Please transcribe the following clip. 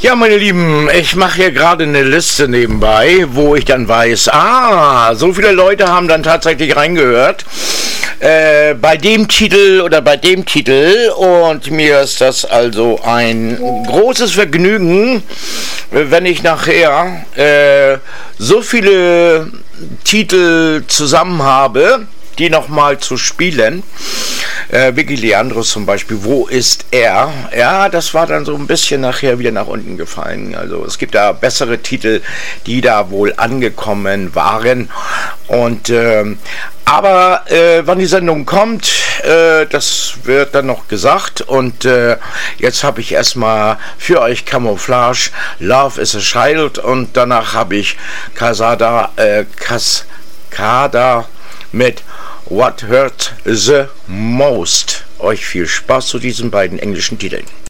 Ja, meine Lieben, ich mache hier gerade eine Liste nebenbei, wo ich dann weiß, so viele Leute haben dann tatsächlich reingehört bei dem Titel oder bei dem Titel, und mir ist das also ein großes Vergnügen, wenn ich nachher so viele Titel zusammen habe, die nochmal zu spielen. Vicky Leandros zum Beispiel, Wo ist er? Ja, das war dann so ein bisschen nachher wieder nach unten gefallen. Also es gibt da bessere Titel, die da wohl angekommen waren. Und aber wann die Sendung kommt, das wird dann noch gesagt. Und jetzt habe ich erstmal für euch Camouflage, Love is a Child, und danach habe ich Cascada mit What Hurt the Most. Euch viel Spaß zu diesen beiden englischen Titeln.